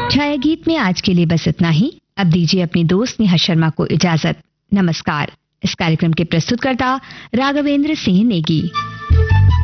छाया गीत में आज के लिए बस इतना ही। अब दीजिए अपनी दोस्त नेहा शर्मा को इजाजत। नमस्कार। इस कार्यक्रम के प्रस्तुतकर्ता राघवेंद्र सिंह नेगी।